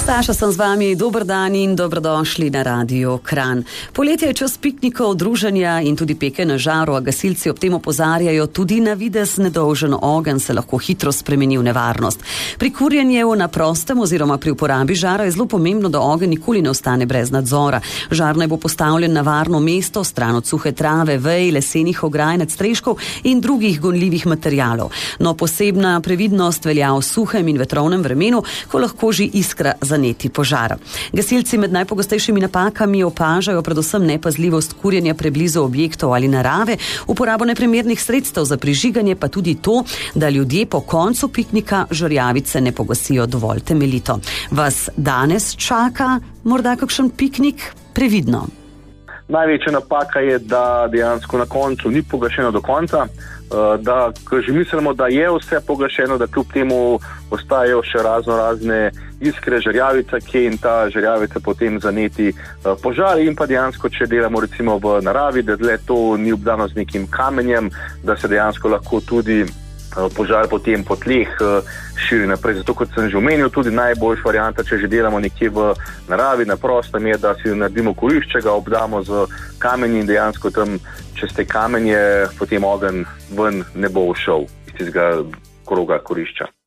Staša sem z vami, dober dan in dobrodošli na Radiu Kranj. Poletje je čas piknikov, druženja in tudi peke na žaru, a gasilci ob tem opozarjajo, tudi na videz nedolžen ogenj se lahko hitro spremeni v nevarnost. Pri kurjenju na prostem oziroma pri uporabi žara je zelo pomembno, da ogenj nikoli ne ostane brez nadzora. Žar naj bo postavljen na varno mesto, stran od suhe trave, vej, lesenih ograj, nadstreškov in drugih gonljivih materialov. No, posebna previdnost velja v suhem in vetrovnem vremenu, ko lahko že iskra zaneti požar. Gasilci med najpogostejšimi napakami opažajo predvsem nepazljivost kurjenja preblizu objektov ali narave, uporabo neprimernih sredstev za prižiganje, pa tudi to, da ljudje po koncu piknika žarjavice ne pogasijo dovolj temeljito. Vas danes čaka morda kakšen piknik? Previdno. Največja napaka je, da dejansko na koncu ni pogašeno do konca, da ko že mislimo, da je vse pogašeno, da kljub temu ostajajo še razne iskre, žarjavica, kje in ta žarjavica potem zaneti požar, in pa dejansko, če delamo recimo v naravi, da to ni obdano z nekim kamenjem, da se dejansko lahko tudi požar potem po tleh širi naprej. Zato, kot sem že omenil, tudi najboljša varianta, če že delamo nekje v naravi, na prostem, je, da si naredimo kurišče, ga obdamo z kamenji in dejansko tam čez te kamenje potem ogenj ven ne bo ušel iz tistega kroga kurišča.